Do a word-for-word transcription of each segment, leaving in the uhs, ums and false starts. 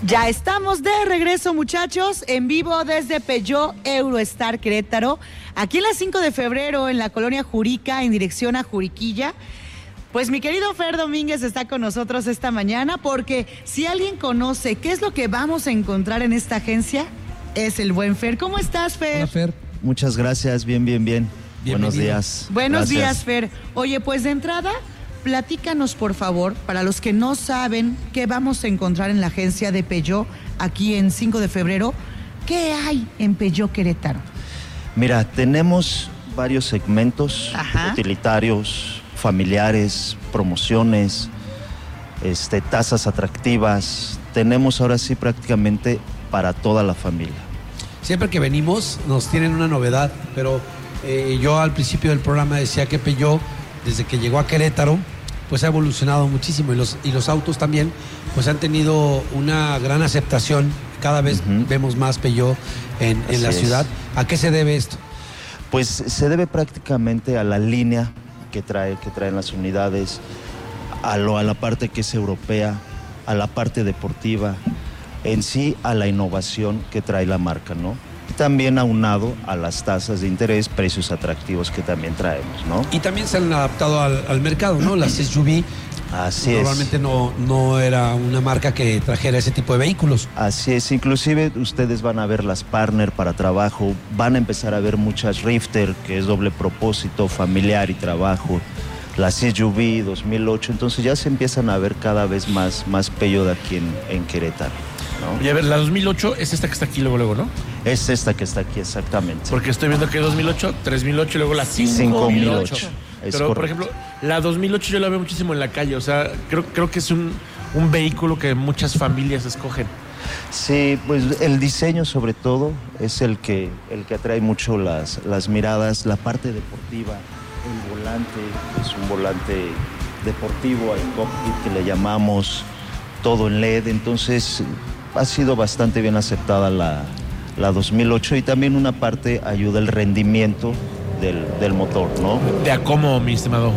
Ya estamos de regreso, muchachos, en vivo desde Peugeot Eurostar Querétaro, aquí en la cinco de febrero, en la colonia Jurica, en dirección a Juriquilla. Pues mi querido Fer Domínguez está con nosotros esta mañana, porque si alguien conoce qué es lo que vamos a encontrar en esta agencia, es el buen Fer. ¿Cómo estás, Fer? Hola, Fer. Muchas gracias, bien, bien, bien. Bienvenido. Buenos días. Buenos Gracias. días, Fer. Oye, pues de entrada, platícanos, por favor, para los que no saben qué vamos a encontrar en la agencia de Peugeot, aquí en cinco de febrero, ¿qué hay en Peugeot Querétaro? Mira, tenemos varios segmentos, Ajá. utilitarios, familiares, promociones, este, tasas atractivas. Tenemos ahora sí prácticamente para toda la familia. Siempre que venimos nos tienen una novedad, pero eh, yo al principio del programa decía que Peugeot, desde que llegó a Querétaro, pues ha evolucionado muchísimo y los, y los autos también pues han tenido una gran aceptación. Cada vez uh-huh. vemos más Peugeot en, en la ciudad. Es. ¿A qué se debe esto? Pues se debe prácticamente a la línea que trae, que traen las unidades, a, lo, a la parte que es europea, a la parte deportiva, en sí a la innovación que trae la marca, ¿no? Y también aunado a las tasas de interés, precios atractivos que también traemos, ¿no? Y también se han adaptado al, al mercado, ¿no? Las S U V Así normalmente es. no, no era una marca que trajera ese tipo de vehículos. Así es, inclusive ustedes van a ver las partner para trabajo, van a empezar a ver muchas Rifter, que es doble propósito, familiar y trabajo, las S U V dos mil ocho, entonces ya se empiezan a ver cada vez más, más Peugeot aquí en, en Querétaro, ¿no? Y a ver, la dos mil ocho es esta que está aquí luego, luego, ¿no? Es esta que está aquí, exactamente. Porque estoy viendo que dos mil ocho, tres mil ocho y luego la cinco mil ocho. Es Pero, correcto. por ejemplo, la dos mil ocho yo la veo muchísimo en la calle. O sea, creo, creo que es un, un vehículo que muchas familias escogen. Sí, pues el diseño sobre todo es el que, el que atrae mucho las, las miradas. La parte deportiva, el volante, es un volante deportivo, el cockpit que le llamamos, todo en L E D. Entonces ha sido bastante bien aceptada la, la dos mil ocho, y también una parte ayuda el rendimiento del, del motor, ¿no? ¿De a cómo, mi estimado?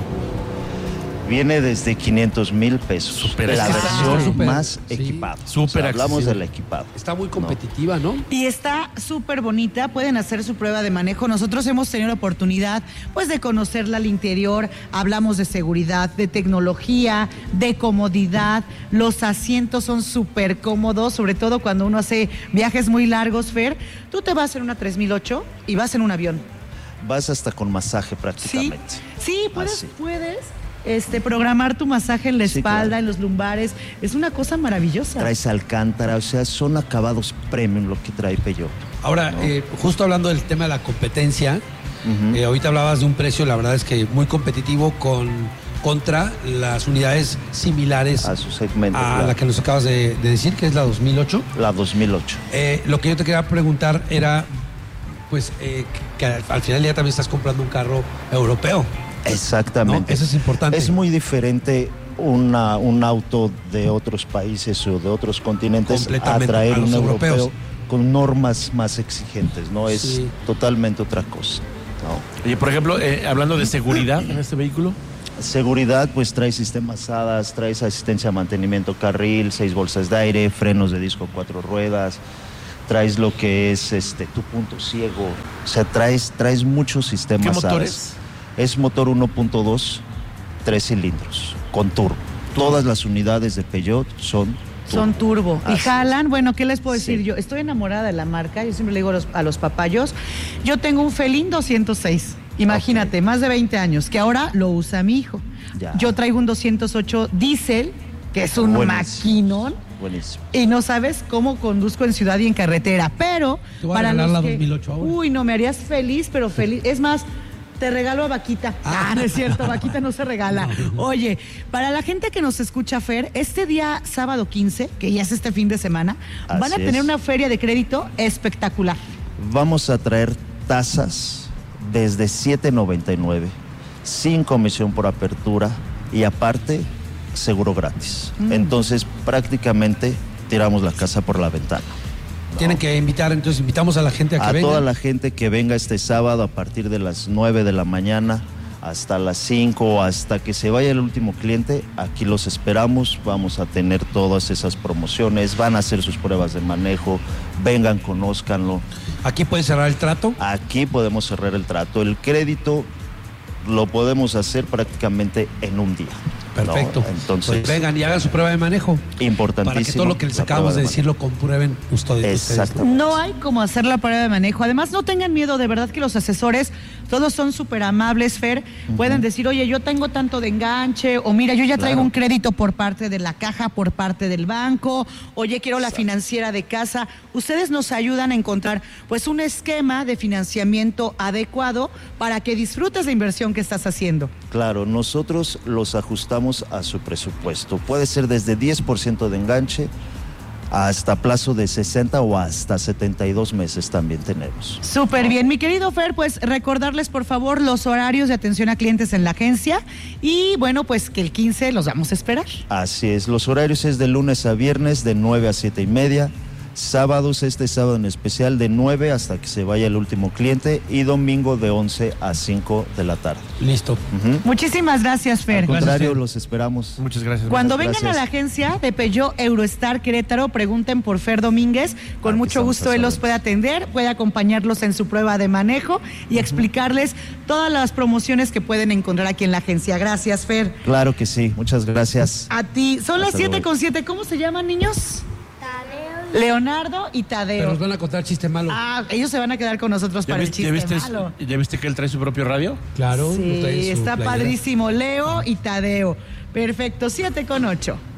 Viene desde quinientos mil pesos. Super la equipado. versión Super, más sí. equipada. Súper O sea, hablamos accesible. del equipado. Está muy competitiva, ¿no? Y está súper bonita, pueden hacer su prueba de manejo. Nosotros hemos tenido la oportunidad, pues, de conocerla al interior. Hablamos de seguridad, de tecnología, de comodidad. Los asientos son súper cómodos, sobre todo cuando uno hace viajes muy largos, Fer. Tú te vas en una tres mil ocho y vas en un avión. Vas hasta con masaje Sí, prácticamente. sí, puedes, Así. puedes este, programar tu masaje en la Sí, espalda, claro. en los lumbares. Es una cosa maravillosa. Traes alcántara, o sea, son acabados premium lo que trae Peugeot. Ahora, No. eh, justo hablando del tema de la competencia, Ujú. eh, ahorita hablabas de un precio, la verdad es que muy competitivo con contra las unidades similares A su segmento, a claro. la que nos acabas de, de decir, que es la dos mil ocho. La dos mil ocho. Eh, lo que yo te quería preguntar era, pues, eh, que al, al final ya también estás comprando un carro europeo. Exactamente. No, eso es importante. Es muy diferente una, un auto de otros países o de otros continentes a Completamente, traer a los un europeos. europeo con normas más exigentes, ¿no? Es Sí. totalmente otra cosa, ¿no? Oye, por ejemplo, eh, hablando de seguridad en este vehículo. Seguridad, pues trae sistemas A D A S, traes asistencia a mantenimiento carril, seis bolsas de aire, frenos de disco cuatro ruedas, traes lo que es este tu punto ciego, o sea, traes, traes muchos sistemas ¿Qué motor A D A S. Es motor uno punto dos, tres cilindros, con turbo. Todas las unidades de Peugeot son Son turbo. Y Así jalan, bueno, ¿qué les puedo decir? Sí. Yo estoy enamorada de la marca, yo siempre le digo a los, a los papayos, yo tengo un Felín doscientos seis, imagínate, Ok. más de veinte años, que ahora lo usa mi hijo. Ya. Yo traigo un doscientos ocho diésel, que es un Buenísimo. maquinón, buenísimos. y no sabes cómo conduzco en ciudad y en carretera, pero Te voy a para regalar los la que- dos mil ocho ahora. Uy, no, me harías feliz, pero feliz. Es más, te regalo a Vaquita. Ah. Ah, no es cierto, Vaquita no se regala. Oye, para la gente que nos escucha, Fer, este día sábado quince, que ya es este fin de semana, van a Así tener es. una feria de crédito espectacular. Vamos a traer tasas desde siete noventa y nueve, sin comisión por apertura y aparte seguro gratis. Mm. Entonces prácticamente tiramos la casa por la ventana. Tienen que invitar, entonces invitamos a la gente a que A venga. toda la gente que venga este sábado a partir de las nueve de la mañana hasta las cinco, hasta que se vaya el último cliente. Aquí los esperamos, vamos a tener todas esas promociones, van a hacer sus pruebas de manejo, vengan, conózcanlo. ¿Aquí puede cerrar el trato? Aquí podemos cerrar el trato. El crédito lo podemos hacer prácticamente en un día. Perfecto. ¿No? Entonces, pues vengan y hagan su prueba de manejo. Importantísimo. Para que todo lo que les acabamos de, de decir lo comprueben ustedes. Exactamente. No hay como hacer la prueba de manejo. Además, no tengan miedo, de verdad que los asesores, todos son súper amables, Fer. Uh-huh. Pueden decir, oye, yo tengo tanto de enganche, o mira, yo ya traigo claro. un crédito por parte de la caja, por parte del banco, oye, quiero la financiera de casa. Ustedes nos ayudan a encontrar, pues, un esquema de financiamiento adecuado para que disfrutes la inversión que estás haciendo. Claro, nosotros los ajustamos a su presupuesto. Puede ser desde diez por ciento de enganche hasta plazo de sesenta o hasta setenta y dos meses también tenemos. Súper bien, mi querido Fer, pues recordarles por favor los horarios de atención a clientes en la agencia y bueno, pues que el quince los vamos a esperar. Así es, los horarios es de lunes a viernes de nueve a siete y media. Sábados, este sábado en especial, de nueve hasta que se vaya el último cliente y domingo de once a cinco de la tarde. Listo. Uh-huh. Muchísimas gracias, Fer. Al contrario, gracias, los esperamos. Muchas gracias. Cuando Muchas vengan gracias. a la agencia de Peugeot Eurostar Querétaro, pregunten por Fer Domínguez. Con Aquí mucho gusto él los puede atender, puede acompañarlos en su prueba de manejo y uh-huh. explicarles todas las promociones que pueden encontrar aquí en la agencia. Gracias, Fer. Claro que sí, muchas gracias. A ti. Son Hasta las siete luego. con siete. ¿Cómo se llaman, niños? Leonardo y Tadeo. Pero nos van a contar chiste malo. Ah, ellos se van a quedar con nosotros para viste, el chiste ¿ya viste, malo. ¿Ya viste que él trae su propio radio? Claro. Sí, trae su está playera. padrísimo. Leo y Tadeo. Perfecto, siete con ocho.